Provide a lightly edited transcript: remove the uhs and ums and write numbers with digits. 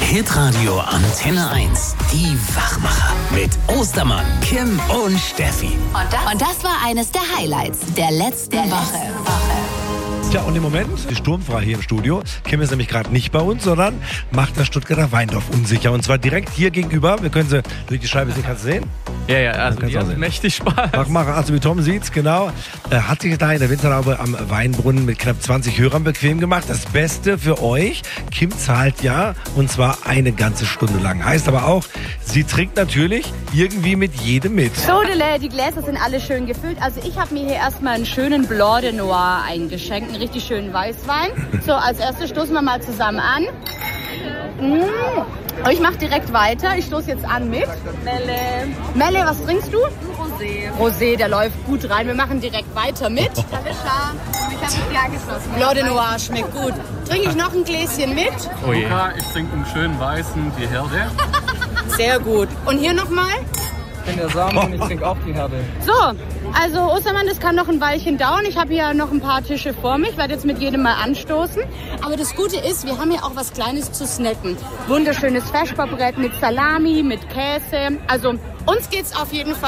Hitradio Antenne 1. Die Wachmacher. Mit Ostermann, Kim und Steffi. Und das war eines der Highlights der letzten Woche. Tja, und im Moment ist sturmfrei hier im Studio. Kim ist nämlich gerade nicht bei uns, sondern macht das Stuttgarter Weindorf unsicher. Und zwar direkt hier gegenüber. Wir können sie durch die Scheibe sehen. Kannst du sehen? Ja, also die hat mächtig Spaß. Wachmacher, also wie Tom sieht's, genau. Hat sich da in der Winterlaube am Weinbrunnen mit knapp 20 Hörern bequem gemacht. Das Beste für euch, Kim zahlt ja, und zwar eine ganze Stunde lang. Heißt aber auch, sie trinkt natürlich irgendwie mit jedem mit. Sodele, die Gläser sind alle schön gefüllt. Also ich habe mir hier erstmal einen schönen Blanc de Noir eingeschenkt, einen richtig schönen Weißwein. So, als erstes stoßen wir mal zusammen an. Ich mache direkt weiter. Ich stoße jetzt an mit Melle, was trinkst du? Rosé. Rosé, der läuft gut rein. Wir machen direkt weiter mit. Ich habe mich angeschlossen. Blanc de Noir schmeckt gut. Trinke ich noch ein Gläschen mit? Oh je. Ich trinke einen schönen weißen, die Herde. Sehr gut. Und hier nochmal? Ich bin der Samen und ich trinke auch die Herde. So, also Ostermann, das kann noch ein Weilchen dauern. Ich habe hier noch ein paar Tische vor mich. Ich werde jetzt mit jedem mal anstoßen. Aber das Gute ist, wir haben hier auch was Kleines zu snacken. Wunderschönes Feschbarbrett mit Salami, mit Käse. Also uns geht's auf jeden Fall